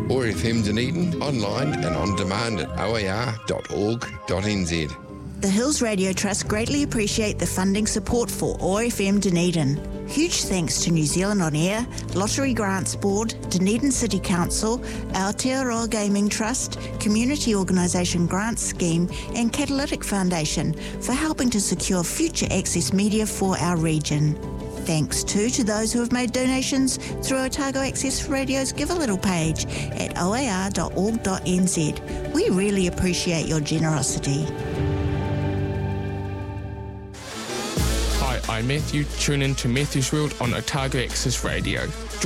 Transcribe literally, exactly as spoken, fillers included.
O R F M Dunedin, online and on demand at o a r dot org dot n z. The Hills Radio Trust greatly appreciate the funding support for O R F M Dunedin. Huge thanks to New Zealand On Air, Lottery Grants Board, Dunedin City Council, Aotearoa Gaming Trust, Community Organisation Grants Scheme and Catalytic Foundation for helping to secure future access media for our region. Thanks too to those who have made donations through Otago Access Radio's Give a Little page at o a r dot org dot n z. We really appreciate your generosity. Hi, I'm Matthew. Tune in to Matthew's World on Otago Access Radio.